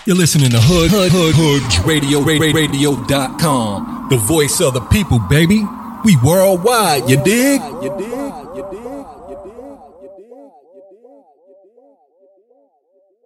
You're listening to Hood Radio.com. The voice of the people, baby. We worldwide, you dig?